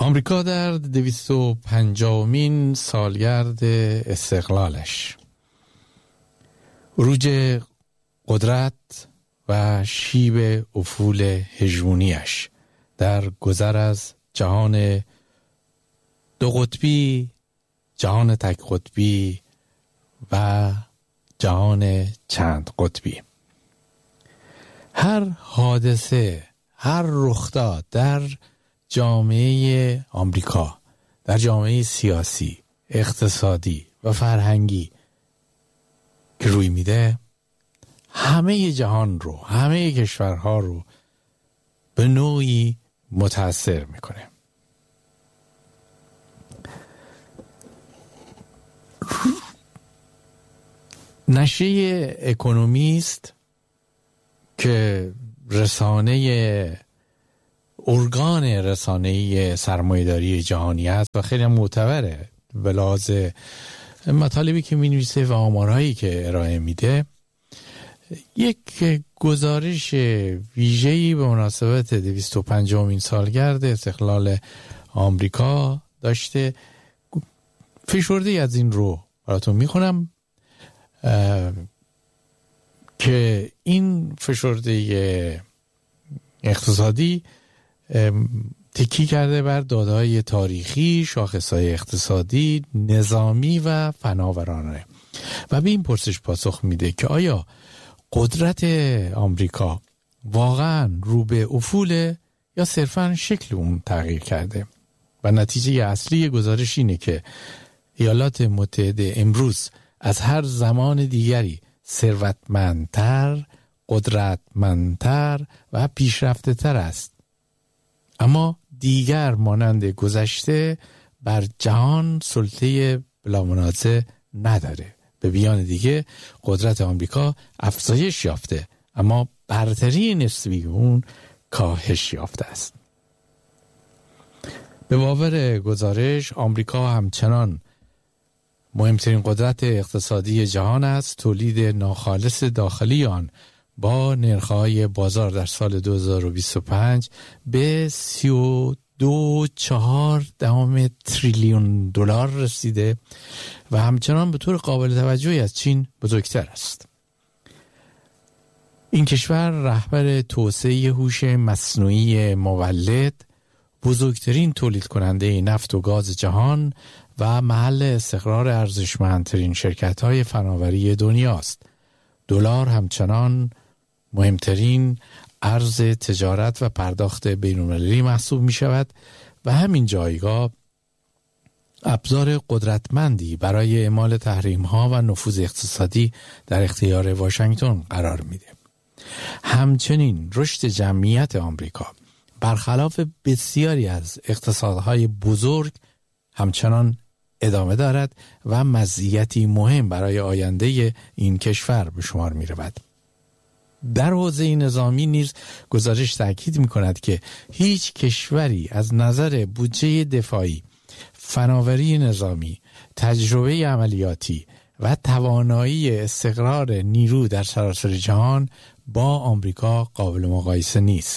آمریکا در 250مین سالگرد استقلالش، عروج قدرت و شیب افول هژمونیش در گذر از جهان دو قطبی، جهان تک قطبی و جهان چند قطبی. هر حادثه، هر رخداد در جامعه آمریکا، در جامعه سیاسی، اقتصادی و فرهنگی که روی میده، همه جهان رو، همه کشورها رو به نوعی متاثر میکنه. نشریه اکونومیست که ارگان رسانه‌ای سرمایه‌داری جهانی است و خیلی معتبره به لحاظ مطالبی که می‌نویسه و آمارهایی که ارائه میده، یک گزارش ویژه‌ای به مناسبت 250مین سالگرد استقلال آمریکا داشته. فشرده‌ای از این رو براتون میخونم که این فشرده اقتصادی تکی کرده بر داده‌های تاریخی، شاخص‌های اقتصادی، نظامی و فناورانه و به این پرسش پاسخ میده که آیا قدرت آمریکا واقعا رو به افوله یا صرفاً شکل اون تغییر کرده. و نتیجه اصلی گزارش اینه که ایالات متحده امروز از هر زمان دیگری ثروتمندتر، قدرتمندتر و پیشرفته تر است، اما دیگر مانند گذشته بر جهان سلطه بلامنازع نداره. به بیان دیگه قدرت آمریکا افزایش یافته اما برتری نسبی اون کاهش یافته است. به باور گزارش آمریکا همچنان مهمترین قدرت اقتصادی جهان است. تولید ناخالص داخلی آن با نرخ‌های بازار در سال 2025 به 32.4 تریلیون دلار رسیده و همچنان به طور قابل توجهی از چین بزرگتر است. این کشور رهبر توسعه هوش مصنوعی مولد، بزرگترین تولید کننده نفت و گاز جهان و محل استقرار ارزشمندترین شرکت‌های فناوری دنیاست. دلار همچنان مهمترین ارز تجارت و پرداخت بین‌المللی محسوب می شود و همین جایگاه ابزار قدرتمندی برای اعمال تحریم‌ها و نفوذ اقتصادی در اختیار واشنگتن قرار میده. همچنین رشد جمعیت آمریکا برخلاف بسیاری از اقتصادهای بزرگ همچنان ادامه دارد و مزیتی مهم برای آینده این کشور به شمار می رود. در حوزه نظامی نیز گزارش تاکید می کند که هیچ کشوری از نظر بودجه دفاعی، فناوری نظامی، تجربه عملیاتی و توانایی استقرار نیرو در سراسر جهان با آمریکا قابل مقایسه نیست.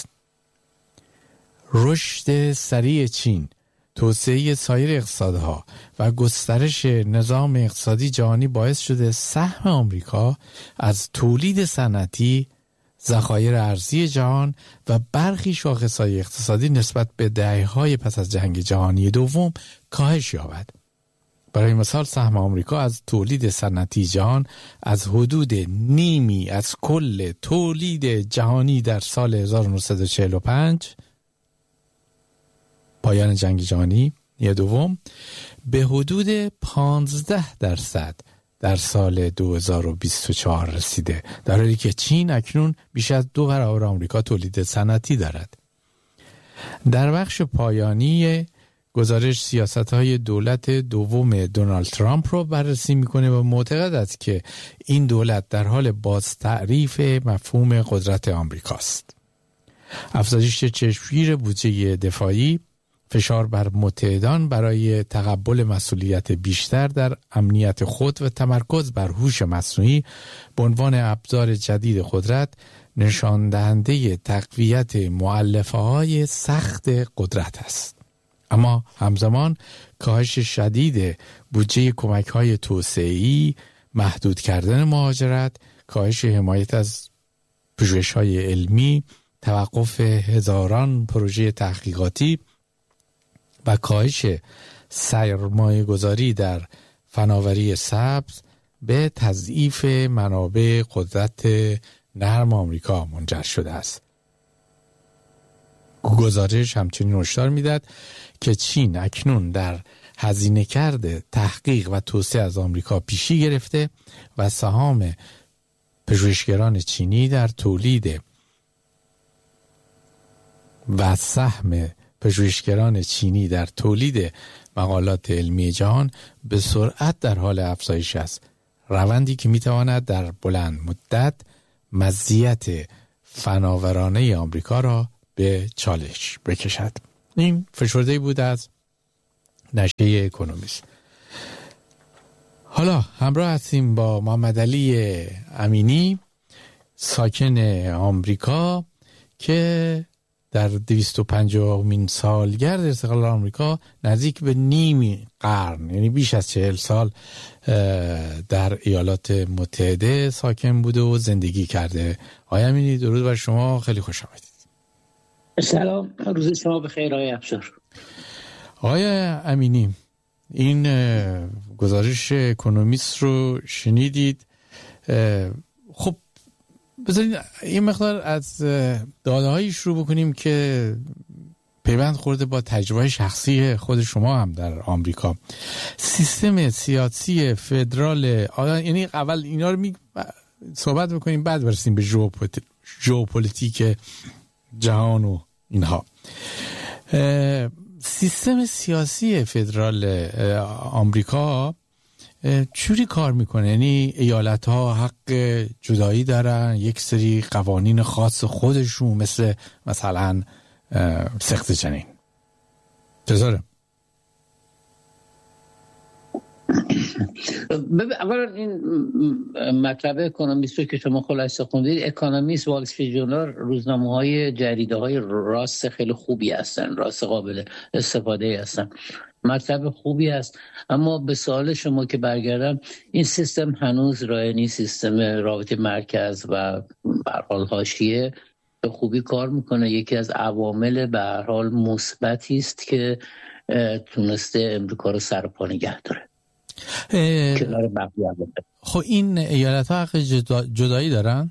رشد سریع چین، توسعه سایر اقتصادها و گسترش نظام اقتصادی جهانی باعث شده سهم آمریکا از تولید صنعتی، ذخایر ارزی جهان و برخی شاخصهای اقتصادی نسبت به دهه‌های پس از جنگ جهانی دوم کاهش یابد. برای مثال سهم آمریکا از تولید صنعتی جهان از حدود نیمی از کل تولید جهانی در سال 1945 پایان جنگ جهانی دوم به حدود 15% در سال 2024 رسیده، در حالی که چین اکنون بیش از 2 برابر آمریکا تولید صنعتی دارد. در بخش پایانی گزارش سیاست‌های دولت دوم دونالد ترامپ رو بررسی می‌کنه و معتقد است که این دولت در حال باز تعریف مفهوم قدرت آمریکاست. افزایش چشمگیر بودجه دفاعی، فشار بر متحدان برای تقبل مسئولیت بیشتر در امنیت خود و تمرکز بر هوش مصنوعی به عنوان ابزار جدید قدرت نشان دهنده تقویت مؤلفه‌های سخت قدرت است. اما همزمان کاهش شدید بودجه کمک‌های توسعه‌ای، محدود کردن مهاجرت، کاهش حمایت از پژوهش‌های علمی، توقف هزاران پروژه تحقیقاتی و کاهش سرمایه‌گذاری در فناوری سبز به تضعیف منابع قدرت نرم آمریکا منجر شده است. گزارش همچنین هشدار می‌دهد که چین اکنون در هزینه کرده تحقیق و توسعه از آمریکا پیشی گرفته و سهام پژوهشگران چینی در تولید و سهم پژوهشگران چینی در تولید مقالات علمی جهان به سرعت در حال افزایش است، روندی که میتواند در بلند مدت مزیت فناورانه آمریکا را به چالش بکشد. این فشرده بود از نشریه اکونومیست. حالا همراه هستیم با محمد علی امینی، ساکن آمریکا که در 250مین سالگرد استقلال آمریکا نزدیک به نیم قرن، یعنی بیش از 40 سال در ایالات متحده ساکن بوده و زندگی کرده. آقای امینی درود بر شما، خیلی خوش آمدید. سلام، روز شما بخیر آقای افشار. آقای امینی، این گزارش اکونومیست رو شنیدید. خب بذارید یه مقدار از داده‌هایی شروع بکنیم که پیوند خورده با تجربه شخصی خود شما هم در آمریکا. سیستم سیاسی فدرال، یعنی اول اینا رو صحبت بکنیم بعد برسیم به ژئوپلیتیک جهان و اینها. سیستم سیاسی فدرال آمریکا چوری کار میکنه؟ یعنی ایالت ها حق جدایی دارن، یک سری قوانین خاص خودشون، مثلا سقط جنین. چطوره؟ اولا این مطلب اکونومیست رو که شما خلاصه خوندید، اکونومیست، وال استریت ژورنال، روزنامه‌های جریده‌های راست خیلی خوبی هستن، راست قابل استفاده هستن، مطلب خوبی است. اما به سوال شما که برگردم، این سیستم هنوز یعنی سیستم رابطه مرکز و به هر حال حاشیه به خوبی کار میکنه. یکی از عوامل به هر حال مثبتی است که تونسته امریکا رو سر پا نگه داره. خب این ایالت ها حق جدایی دارن؟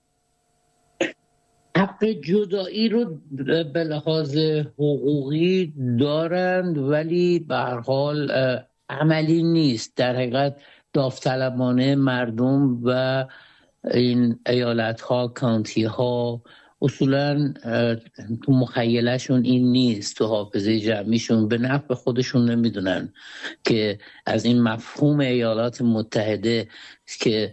حق جدایی رو به لحاظ حقوقی دارند، ولی به هر حال عملی نیست. در حقیقت داوطلبانه مردم و این ایالت ها، کانتی ها اصولا تو مخیلشون این نیست، تو حافظه جمعیشون به نفع خودشون نمیدونن که از این مفهوم ایالات متحده که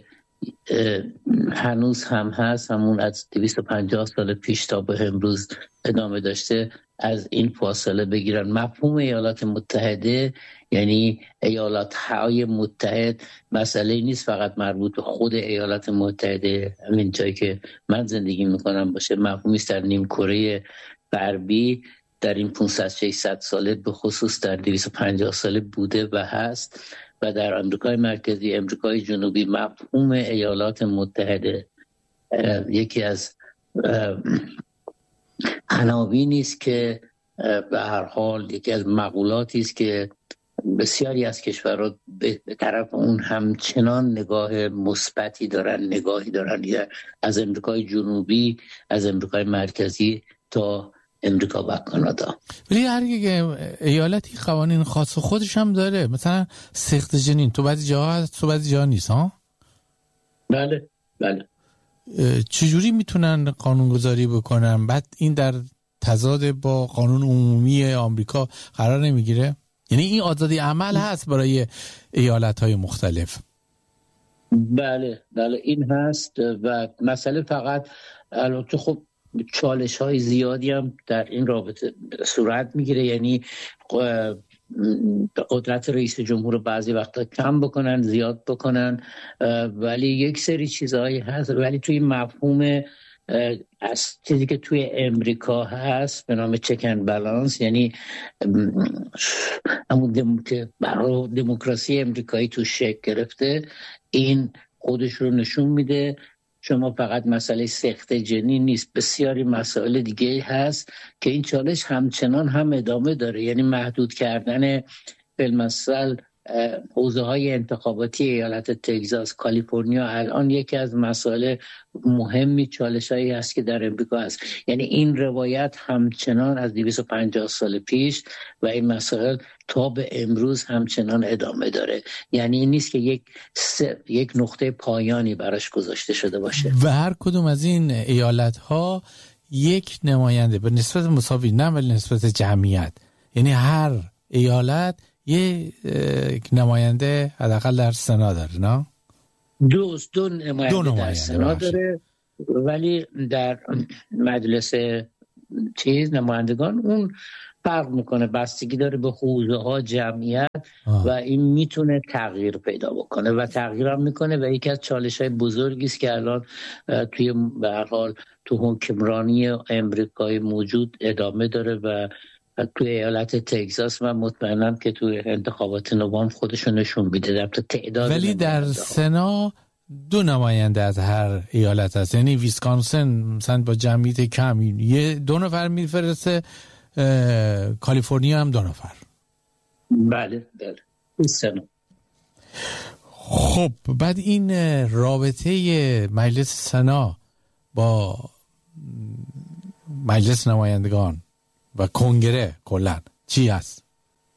هنوز هم هست، همون از 250 سال پیش تا به امروز ادامه داشته، از این فاصله بگیرن. مفهوم ایالات متحده یعنی ایالات های متحد مسئله نیست فقط مربوط به خود ایالات متحده، همین جایی که من زندگی میکنم باشه. مفهومی است در نیم کره غربی در این 500-600 ساله، به خصوص در 250 ساله بوده و هست، و در آمریکای مرکزی، آمریکای جنوبی مفهوم ایالات متحده یکی از عناوینی است که به هر حال یکی از مقولاتی است که بسیاری از کشورها به طرف اون همچنان نگاه مثبتی دارن، نگاهی دارن، از آمریکای جنوبی، از آمریکای مرکزی تا امریکا و کانادا. ولی هر یک ایالتی قوانین خاص خودش هم داره. مثلا سقط جنین تو بعضی جاها هست، تو بعضی جاها نیست ها؟ بله بله. چجوری میتونن قانونگذاری بکنن بعد این در تضاد با قانون عمومی آمریکا قرار نمیگیره؟ یعنی این آزادی عمل هست برای ایالت‌های مختلف؟ بله بله این هست، و مسئله فقط البته خب چالش‌های زیادی هم در این رابطه صورت میگیره. یعنی قدرت رئیس جمهور بعضی وقتا کم بکنن، زیاد بکنن، ولی یک سری چیزهایی هست. ولی توی مفهوم از چیزی که توی امریکا هست به نام چک اند بالانس، یعنی همون که برای دموکراسی امریکایی تو شکل گرفته، این خودش رو نشون میده. شما فقط مسئله سقط جنین نیست، بسیاری مسائل دیگه هست که این چالش همچنان هم ادامه داره. یعنی محدود کردن بالمثل حوزه های انتخاباتی ایالت تگزاس، کالیفرنیا الان یکی از مسائل مهمی، چالش هایی هست که در امریکا هست. یعنی این روایت همچنان از 250 سال پیش و این مسائل تا به امروز همچنان ادامه داره. یعنی این نیست که یک نقطه پایانی براش گذاشته شده باشه. و هر کدوم از این ایالت ها یک نماینده به نسبت مساوی، نه ولی نسبت جمعیت، یعنی هر ایالت یک نماینده حداقل در سنا داره، نه؟ دو نماینده در سنا داره، ولی در مجلس نمایندگان اون فرق میکنه، بستگی داره به حوزه ها، جمعیت و این میتونه تغییر پیدا بکنه و تغییر هم میکنه و یکی از چالش های بزرگی است که الان توی به هر حال تو حکمرانی امریکایی موجود ادامه داره و توی ایالت تگزاس من مطمئنم که توی انتخابات نوامبر خودشو نشون میده در تعداد. ولی در سنا 2 نماینده از هر ایالت هست، یعنی ویسکانسن مثلا با جمعیت کم 2 نفر میفرسته، کالیفرنیا هم 2 نفر. بله سنا. خب بعد این رابطه مجلس سنا با مجلس نمایندگان و کنگره کلن چی هست؟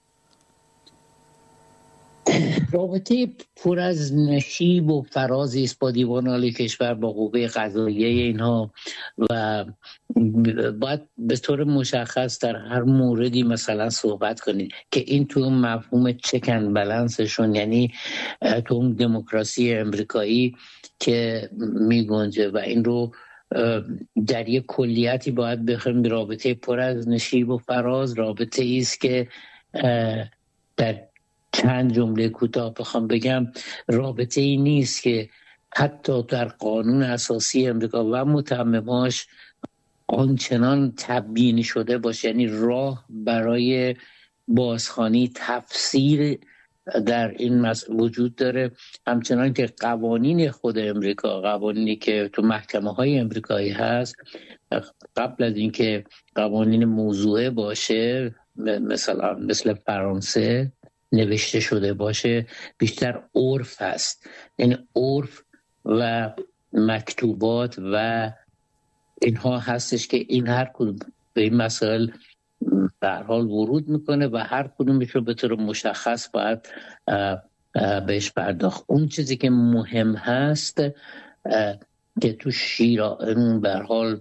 رابطه پر از نشیب و فرازی است با دیوان عالی کشور، با قوه قضاییه اینها و باید به طور مشخص در هر موردی مثلا صحبت کنید که این تو مفهوم چک اند بالانسشون، یعنی تو اون دموکراسی امریکایی که میگنجه و این رو در یک کلیتی باید بخوایم رابطه پر از نشیب و فراز، رابطه ای است که در چند جمله کوتاه بخوام بگم رابطه ای نیست که حتی در قانون اساسی امریکا و متمماش آنچنان تبیین شده باشه، یعنی راه برای بازخوانی تفسیر در این وجود داره. همچنان که قوانین خود امریکا، قوانینی که تو محکمه های امریکایی هست، قبل از اینکه قوانین موضوعه باشه مثل فرانسه نوشته شده باشه، بیشتر عرف هست. یعنی عرف و مکتوبات و اینها هستش که این هر کدوم به این مسائل به هر حال ورود میکنه و هر کدومش رو به طور مشخص باید بهش پرداخت. اون چیزی که مهم هست که تو اون به هر حال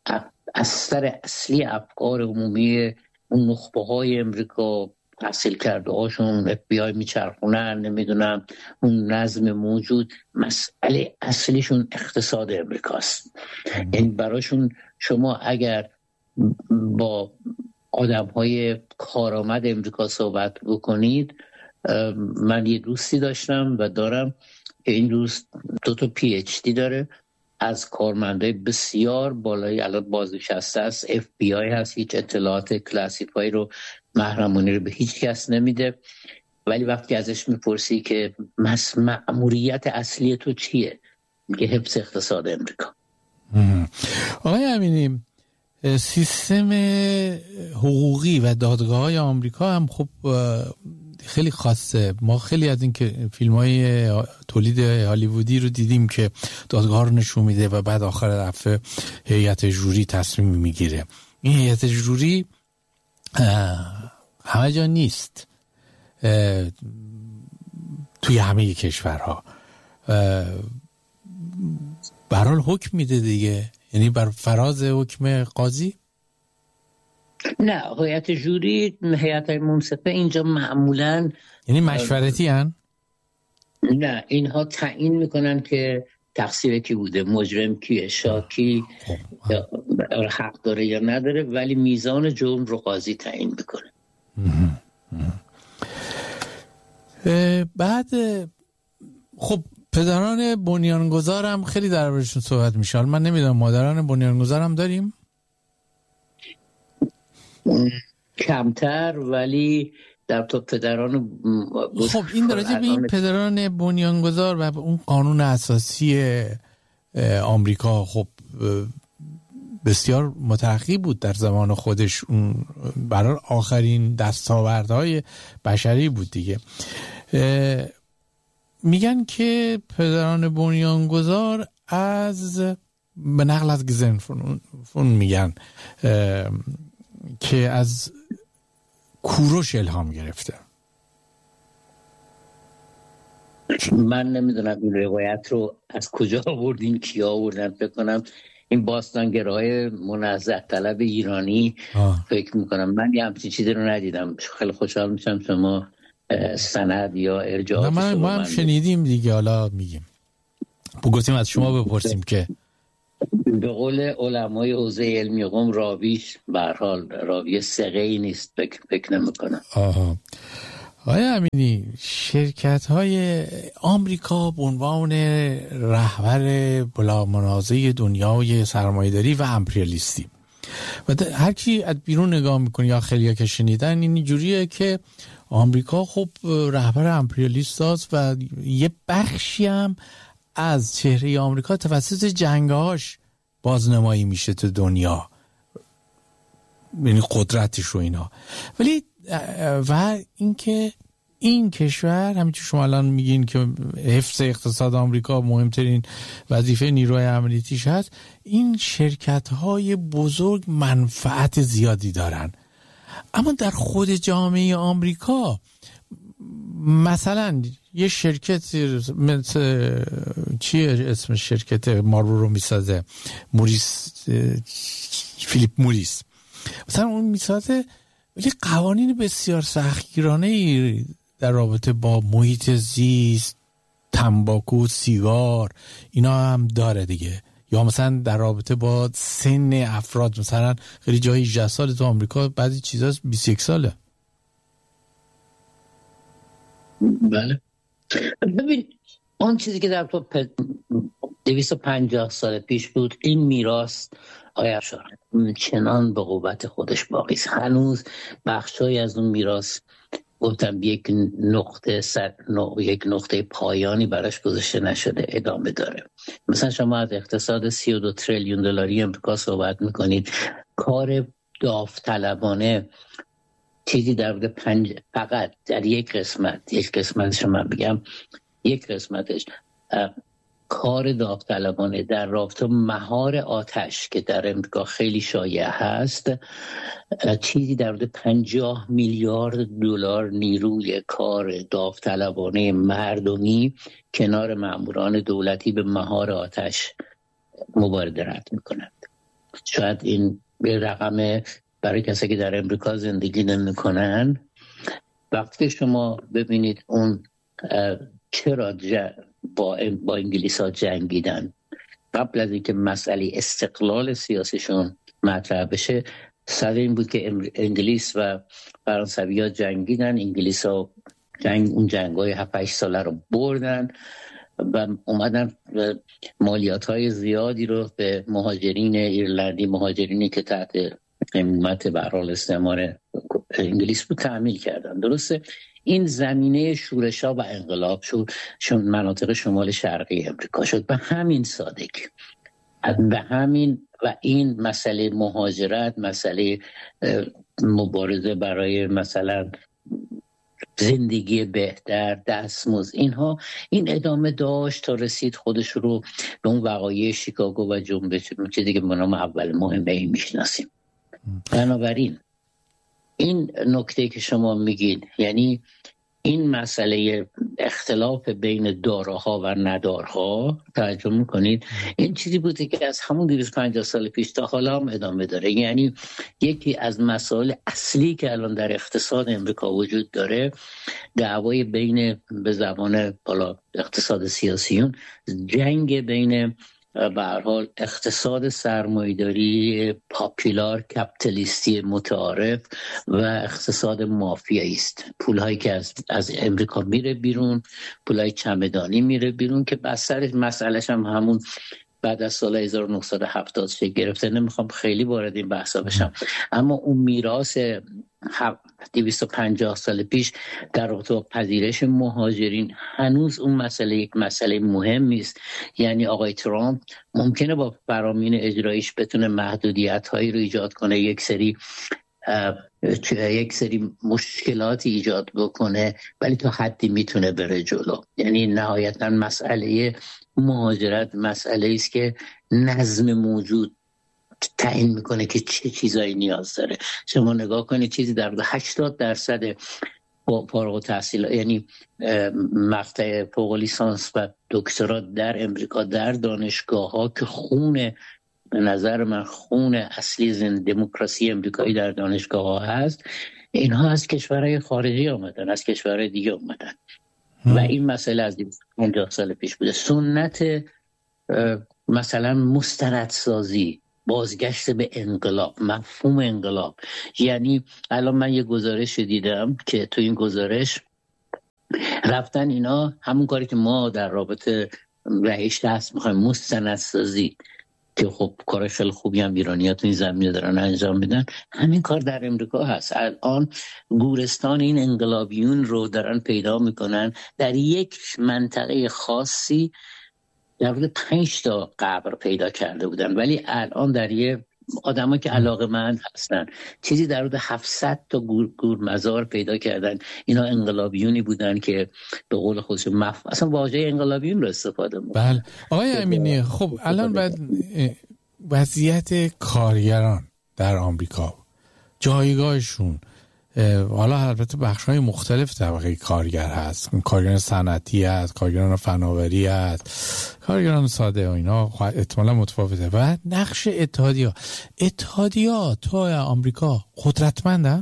اثر اصلی افکار عمومی اون نخبه های امریکا تحصیل کرده هاشون FBI میچرخونن، نمیدونم اون نظم موجود، مسئله اصلیشون اقتصاد امریکاست. یعنی براشون شما اگر با آدم های کارآمد امریکا صحبت بکنید، من یه دوستی داشتم و دارم که این دوست 2 PhD داره، از کارمنده بسیار بالایی الان بازنشسته است، FBI هست، هیچ اطلاعات کلاسیفای رو محرمانه رو به هیچ کس نمیده، ولی وقتی ازش میپرسی که مأموریت اصلی تو چیه، میگه حفظ اقتصاد امریکا. آقای امینی، سیستم حقوقی و دادگاه‌های آمریکا هم خب خیلی خاصه. ما خیلی از این که فیلم‌های تولید هالیوودی رو دیدیم که دادگاه رو نشون میده و بعد آخر دفعه هیئت جوری تصمیم میگیره. این هیئت جوری همه جا نیست توی همه کشورها. به هر حال حکم میده دیگه، یعنی بر فراز حکم قاضی. نه، هیئت جوری، هیئت منصفه اینجا معمولاً یعنی مشورتی هن؟ نه، اینها تعیین میکنن که تقصیر کی بوده، مجرم کیه، شاکی حق داره یا نداره، ولی میزان جرم رو قاضی تعیین میکنه. بعد خب پدران بنیانگذار هم خیلی دربارشون صحبت میشه. من نمیدونم مادران بنیانگذار هم داریم؟ کمتر، ولی در تو پدران خب این درجه به این پدران بنیانگذار و اون قانون اساسی آمریکا خب بسیار مترقی بود در زمان خودش، اون برای آخرین دستاوردهای بشری بود دیگه. میگن که پدران بنیانگذار به نقل از گزنفون میگن که از کوروش الهام گرفته. من نمیدونم این روایت رو از کجا آوردین، کیا آوردن. فکر کنم این باستانگرهای منزه طلب ایرانی فکر میکنم. من یه همچین چیزی رو ندیدم. خیلی خوشحال میشم شما سند یا ارجاعات ما هم شنیدیم دیگه، حالا میگیم بگفتیم از شما بپرسیم که به قول علمای حوزه علمی قم راویش به هر حال راوی ثقه‌ای نیست. فکر نمی‌کنم. آیا امینی شرکت‌های آمریکا به عنوان رهبر بلا منازع دنیای سرمایه‌داری و امپریالیستی و هر کی از بیرون نگاه می‌کنه یا خیلی‌ها که شنیدن این جوریه که آمریکا خب رهبر امپریالیست است و یه بخشی هم از چهره آمریکا توسط جنگ‌هاش بازنمایی میشه تو دنیا، یعنی قدرتش و اینا. ولی و اینکه این کشور همینطور شما الان میگین که حفظ اقتصاد آمریکا مهمترین وظیفه نیروی عملیاتیش هست، این شرکت‌های بزرگ منفعت زیادی دارن. اما در خود جامعه آمریکا مثلا یه شرکت مثل چیه اسم شرکت مارلبورو رو میسازه، فیلیپ موریس مثلا اون میسازه، ولی قوانین بسیار سختگیرانه در رابطه با محیط زیست، تنباکو، سیگار اینا هم داره دیگه. یا مثلا در رابطه با سن افراد، مثلا خیلی جایی 18 سال تو آمریکا، بعضی چیزا 21 ساله. بله. ببین اون چیزی که در تو 250 سال پیش بود، این میراث آیا چنان به قوت خودش باقی است. هنوز بخشای از اون میراث گفتم یک نقطه پایانی براش گذاشته نشده، ادامه داره. مثلا شما از اقتصاد 32 تریلیون دلاری امریکا صحبت میکنید، کار داوطلبانه چیزی در حدود فقط در یک قسمتش من بگم، یک قسمتش کار داوطلبانه در رابطه مهار آتش که در امریکا خیلی شایع هست، چیزی در حدود 50 میلیارد دلار نیروی کار داوطلبانه مردمی کنار ماموران دولتی به مهار آتش مبارزه رد میکنند. شاید این به رقم برای کسی که در امریکا زندگی نمیکنن. وقتی شما ببینید اون چرا با انگلیس ها جنگیدن، قبل از اینکه مسئله استقلال سیاسیشون مطرح بشه، سر این بود که انگلیس و فرانسوی ها جنگیدن. انگلیس ها اون جنگ های 7-8 ساله رو بردن و اومدن مالیات های زیادی رو به مهاجرین ایرلندی، مهاجرینی که تحت قیمت به هر حال استعمار انگلیس بود، تعمیل کردن. درسته این زمینه شورش‌ها و انقلاب شد چون مناطق شمال شرقی امریکا شد. به همین سادگی به همین و این مسئله مهاجرت، مسئله مبارزه برای مثلا زندگی بهتر، دستمزد، اینها این ادامه داشت تا رسید خودش رو به اون وقایع شیکاگو و جنبش چیزی که به نام اول مهمه میشناسیم. بنابراین این نکته که شما میگید، یعنی این مسئله اختلاف بین دارها و ندارها، توجه میکنید، این چیزی بوده که از همون 250 سال پیش تا حالا هم ادامه داره. یعنی یکی از مسائل اصلی که الان در اقتصاد امریکا وجود داره، دعوای بین، به زبان بالا اقتصاد سیاسیون، جنگ بین به هر حال اقتصاد سرمایه‌داری پاپولار کپیتالیستی متعارف و اقتصاد مافیایی است. پولهایی که از امریکا میره بیرون، پولهای چمدانی میره بیرون که بسر مسئلهش هم همون بعد از سال 1970 شکل گرفته. نمیخوام خیلی وارد این بحثا بشم، اما اون میراث 250 سال پیش در رابطه با پذیرش مهاجرین هنوز اون مسئله یک مسئله مهمی است. یعنی آقای ترامپ ممکنه با فرامین اجراییش بتونه محدودیت‌هایی رو ایجاد کنه، یک سری مشکلاتی ایجاد بکنه، ولی تا حدی میتونه بره جلو. یعنی نهایتاً مسئله مهاجرت مسئله است که نظم موجود تعیین میکنه که چه چیزایی نیاز داره. شما نگاه کنید چیزی در 80% فارغ التحصیل، یعنی مقطع فوق لیسانس و دکترا در امریکا در دانشگاه‌ها که خون، به نظر من خون اصلی دموکراسی امریکایی در دانشگاه‌ها هست، اینها از کشورهای خارجی آمدن، از کشورهای دیگه آمدن. و این مسئله از 50 سال پیش بوده. سنت مثلا مستندسازی، بازگشت به انقلاب، مفهوم انقلاب. یعنی الان من یه گزارش دیدم که تو این گزارش رفتن اینا همون کاری که ما در رابطه رهش دست میخوایم، مستندسازی، که خب کار خیلی خوبی هم ایرانی‌ها تو این زمینه دارن انجام میدن، همین کار در امریکا هست. الان گورستان این انقلابیون رو دارن پیدا میکنن در یک منطقه خاصی. در حدود 5 تا قبر پیدا کرده بودن، ولی الان در یه آدمایی که علاقه‌مند هستن چیزی در حدود 700 تا گور مزار پیدا کردن. اینا انقلابیونی بودن که به قول خودشون اصلا واژه انقلابیون رو استفاده می‌کنن. بله آقای امینی، خب الان بعد وضعیت کارگران در آمریکا، جایگاهشون، حالا البته بخش‌های مختلف طبقه کارگر هست، کارگران صنعتی هست، کارگران فناوری هست، کارگران ساده و اینا احتمالاً متفاوته. و نقش اتحادیه‌ها تو آمریکا قدرتمندن؟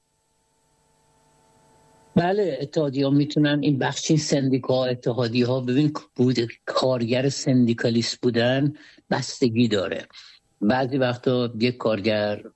بله، اتحادیه‌ها میتونن این بخشین سندیکا، اتحادیه‌ها، ببین کارگر سندیکالیست بودن بستگی داره. بعضی وقتا یک کارگر